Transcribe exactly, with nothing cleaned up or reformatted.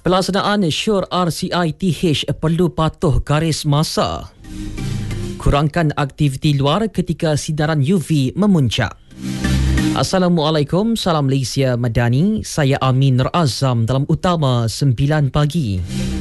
Pelaksanaan syur R C I T H perlu patuh garis masa. Kurangkan aktiviti luar ketika sinaran U V memuncak. Assalamualaikum, salam Malaysia Madani. Saya Amin Nur Azam dalam Utama sembilan pagi.